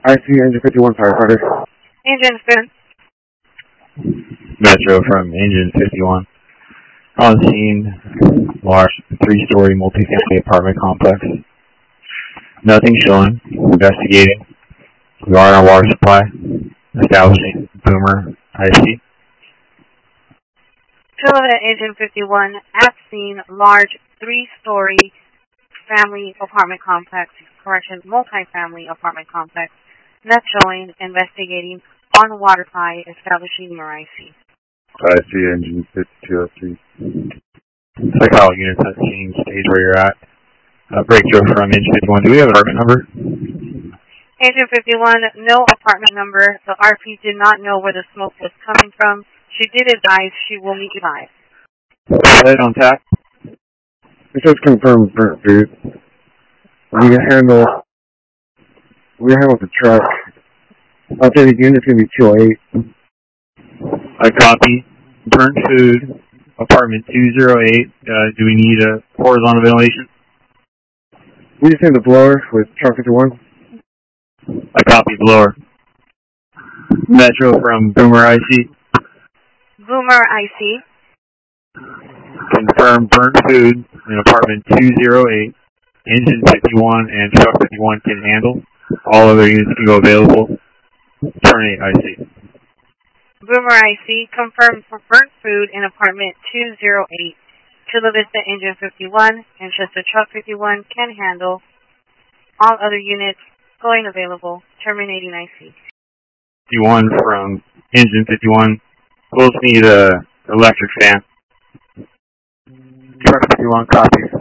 IC Engine 51 firefighter. Engine 51. Metro from Engine 51. On scene, large 3-story multifamily apartment complex. Nothing showing. Investigating. We are on our water supply. Establishing Boomer IC. Philadelphia Engine 51 at scene, large 3-story family apartment complex, multi-family apartment complex. Not showing, investigating, on water supply, establishing Boomer IC. IC Engine 5203. Like how units at scene, stage where you're at. Breakthrough from Engine 51. Do we have an apartment number? Engine 51, no apartment number. The RP did not know where the smoke was coming from. She did advise she will meet you live. Head on tap. It says confirmed burnt food. We can handle the truck. Updated unit's going to be 208. I copy. Burnt food. Apartment 208. Do we need a horizontal ventilation? We just need the blower with truck 51. I copy blower. Metro from Boomer IC. Boomer IC. Confirm burnt food in apartment 208. Engine 51 and truck 51 can handle. All other units can go available. Terminate IC. Boomer IC. Confirmed for burnt food in apartment 208. Chula Vista Engine 51 and Chester Truck 51 can handle. All other units going available. Terminating IC. 51 from Engine 51. We'll need a electric fan. Truck 51 copy.